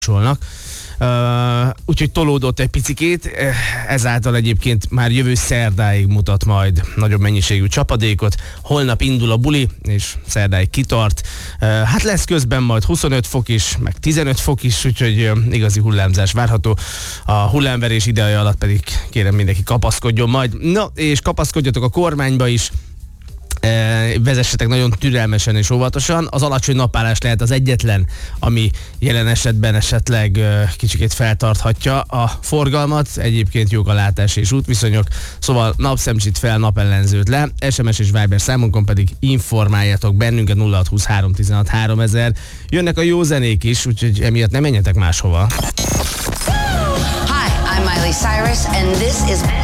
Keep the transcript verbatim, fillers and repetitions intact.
jósolnak. Uh, úgyhogy tolódott egy picikét, ezáltal egyébként már jövő szerdáig mutat majd nagyobb mennyiségű csapadékot. Holnap indul a buli, és szerdáig kitart. Uh, hát lesz közben majd huszonöt fok is, meg tizenöt fok is, úgyhogy uh, igazi hullámzás várható. A hullámverés ideje alatt pedig kérem mindenki kapaszkodjon majd. Na, és kapaszkodjatok a kormányba is. Vezessetek nagyon türelmesen és óvatosan. Az alacsony napállás lehet az egyetlen, ami jelen esetben esetleg kicsikét feltarthatja a forgalmat. Egyébként jók a látás és útviszonyok, szóval napszemcsit fel, napellenzőt le. es em es és Viber számunkon pedig informáljatok bennünket nulla hat huszonhárom tizenhat háromezer. Jönnek a jó zenék is, úgyhogy emiatt ne menjetek máshova. Hi, I'm Miley Cyrus and this is